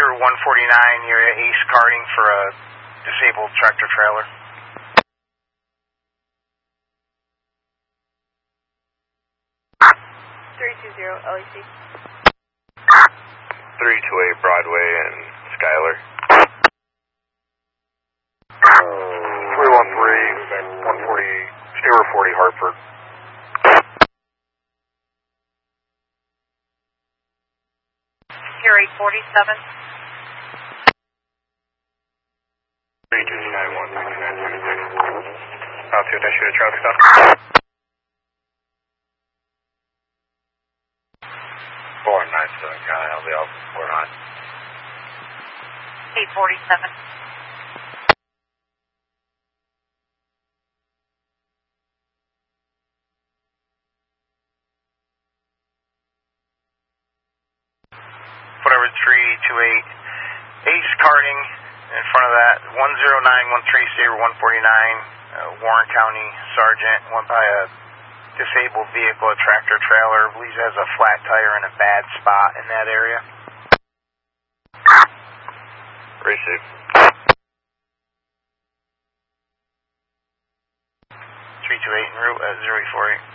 Sabre 149, area Ace Karting for a disabled tractor trailer. LEC. 328 Broadway and Schuyler. 313, 140, Stewart 40 Hartford. Here 847. 329 South 2, I shoot a truck stop. 497 County, I'll be out 49. 847. Whatever 328 Ace Karting in front of that 10913 Sabre 149 Warren County Sergeant went by a disabled vehicle, a tractor trailer. I believe it has a flat tire in a bad spot in that area. Receive. 328 en route at 048.